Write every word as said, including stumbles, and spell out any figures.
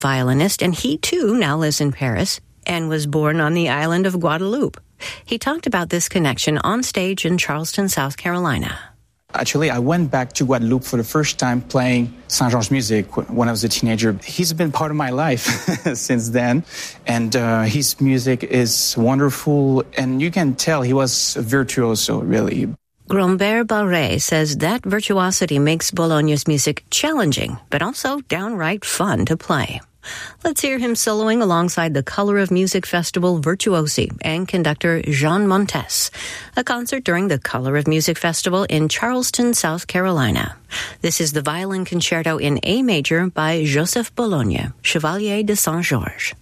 violinist, and he too now lives in Paris and was born on the island of Guadeloupe. He talked about this connection on stage in Charleston, South Carolina. Actually, I went back to Guadeloupe for the first time playing Saint-Georges music when I was a teenager. He's been part of my life since then, and uh, his music is wonderful, and you can tell he was a virtuoso, really. Grombert Barré says that virtuosity makes Bologna's music challenging, but also downright fun to play. Let's hear him soloing alongside the Color of Music Festival virtuosi and conductor Jean Montes, a concert during the Color of Music Festival in Charleston, South Carolina. This is the Violin Concerto in A Major by Joseph Bologna, Chevalier de Saint-Georges.